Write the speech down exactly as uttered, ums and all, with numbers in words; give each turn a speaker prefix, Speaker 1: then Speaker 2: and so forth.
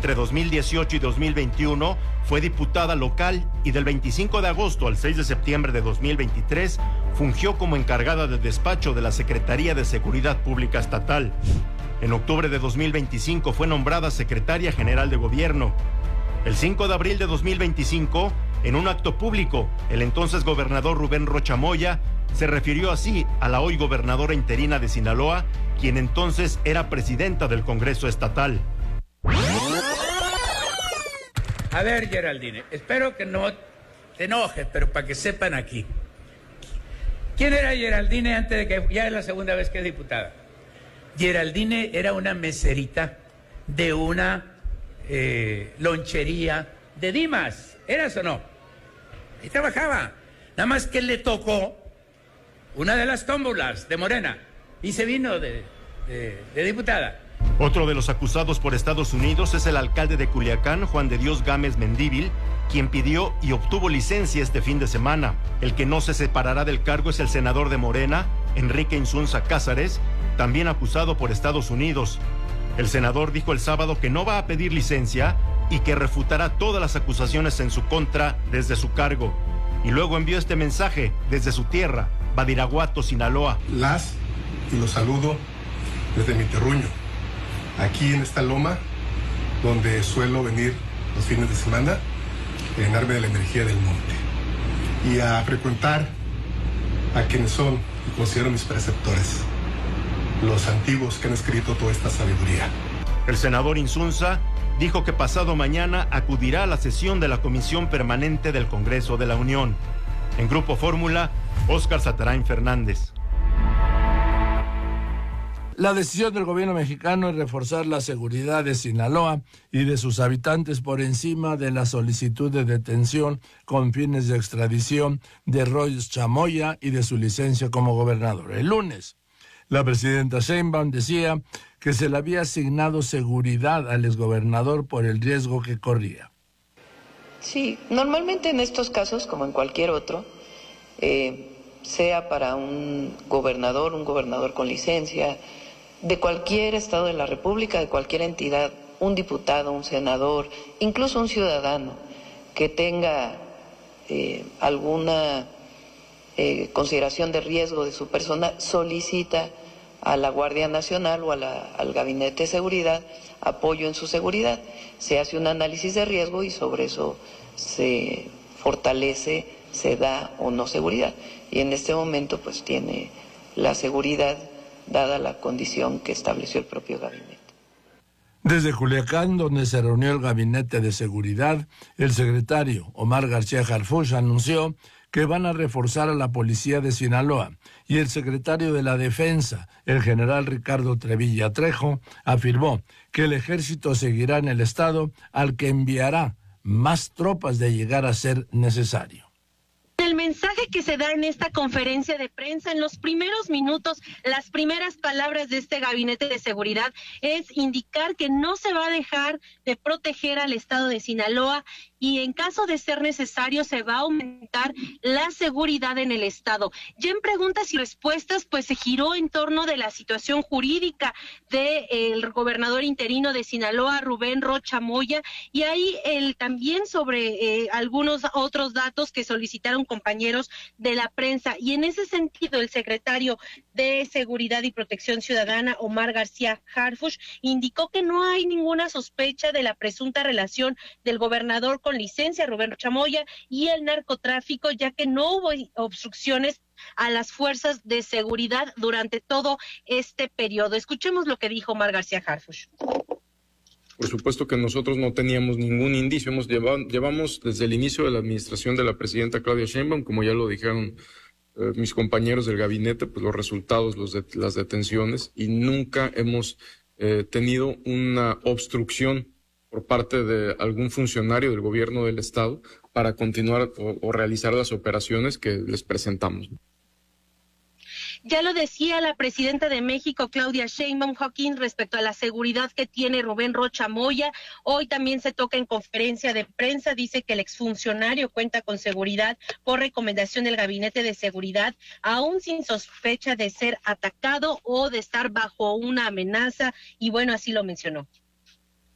Speaker 1: Entre dos mil dieciocho y dos mil veintiuno fue diputada local y del veinticinco de agosto al seis de septiembre de dos mil veintitrés fungió como encargada del despacho de la Secretaría de Seguridad Pública Estatal. En octubre de dos mil veinticinco fue nombrada secretaria general de gobierno. El cinco de abril de dos mil veinticinco, en un acto público, el entonces gobernador Rubén Rocha Moya se refirió así a la hoy gobernadora interina de Sinaloa, quien entonces era presidenta del Congreso Estatal.
Speaker 2: A ver, Geraldine, espero que no te enojes, pero para que sepan aquí. ¿Quién era Geraldine antes de que ya es la segunda vez que es diputada? Geraldine era una meserita de una eh, lonchería de Dimas. ¿Eras o no? Y trabajaba. Nada más que le tocó una de las tómbolas de Morena y se vino de, de, de diputada.
Speaker 1: Otro de los acusados por Estados Unidos es el alcalde de Culiacán, Juan de Dios Gámez Mendívil, quien pidió y obtuvo licencia este fin de semana. El que no se separará del cargo es el senador de Morena, Enrique Insunza Cázares, también acusado por Estados Unidos. El senador dijo el sábado que no va a pedir licencia y que refutará todas las acusaciones en su contra desde su cargo. Y luego envió este mensaje desde su tierra, Badiraguato, Sinaloa.
Speaker 3: Las y los saludo desde mi terruño, aquí en esta loma donde suelo venir los fines de semana a llenarme de la energía del monte y a frecuentar a quienes son y considero mis preceptores, los antiguos que han escrito toda esta sabiduría.
Speaker 1: El senador Insunza dijo que pasado mañana acudirá a la sesión de la Comisión Permanente del Congreso de la Unión. En Grupo Fórmula, Óscar Satarain Fernández.
Speaker 4: La decisión del gobierno mexicano es reforzar la seguridad de Sinaloa y de sus habitantes por encima de la solicitud de detención con fines de extradición de Rocha Moya y de su licencia como gobernador. El lunes, la presidenta Sheinbaum decía que se le había asignado seguridad al exgobernador por el riesgo que corría.
Speaker 5: Sí, normalmente en estos casos, como en cualquier otro, eh, sea para un gobernador, un gobernador con licencia, de cualquier estado de la República, de cualquier entidad, un diputado, un senador, incluso un ciudadano que tenga eh, alguna eh, consideración de riesgo de su persona, solicita a la Guardia Nacional o a la, al Gabinete de Seguridad apoyo en su seguridad. Se hace un análisis de riesgo y sobre eso se fortalece, se da o no seguridad. Y en este momento pues tiene la seguridad dada la condición que estableció el propio gabinete.
Speaker 4: Desde Culiacán, donde se reunió el Gabinete de Seguridad, el secretario Omar García Harfuch anunció que van a reforzar a la policía de Sinaloa, y el secretario de la Defensa, el general Ricardo Trevilla Trejo, afirmó que el ejército seguirá en el estado, al que enviará más tropas de llegar a ser necesario.
Speaker 6: El mensaje que se da en esta conferencia de prensa, en los primeros minutos, las primeras palabras de este gabinete de seguridad es indicar que no se va a dejar de proteger al estado de Sinaloa y en caso de ser necesario se va a aumentar la seguridad en el estado. Ya en preguntas y respuestas, pues se giró en torno de la situación jurídica del gobernador interino de Sinaloa, Rubén Rocha Moya, y ahí el, también sobre eh, algunos otros datos que solicitaron compañeros de la prensa. Y en ese sentido, el secretario de Seguridad y Protección Ciudadana, Omar García Harfuch, indicó que no hay ninguna sospecha de la presunta relación del gobernador con licencia, Rubén Rocha Moya, y el narcotráfico, ya que no hubo obstrucciones a las fuerzas de seguridad durante todo este periodo. Escuchemos lo que dijo Omar García Harfuch.
Speaker 7: Por supuesto que nosotros no teníamos ningún indicio. Hemos llevado, llevamos desde el inicio de la administración de la presidenta Claudia Sheinbaum, como ya lo dijeron eh, mis compañeros del gabinete, pues los resultados, los de, las detenciones, y nunca hemos eh, tenido una obstrucción por parte de algún funcionario del gobierno del estado para continuar o, o realizar las operaciones que les presentamos.
Speaker 6: Ya lo decía la presidenta de México, Claudia Sheinbaum, Joaquín, respecto a la seguridad que tiene Rubén Rocha Moya. Hoy también se toca en conferencia de prensa, dice que el exfuncionario cuenta con seguridad por recomendación del Gabinete de Seguridad, aún sin sospecha de ser atacado o de estar bajo una amenaza, y bueno, así lo mencionó.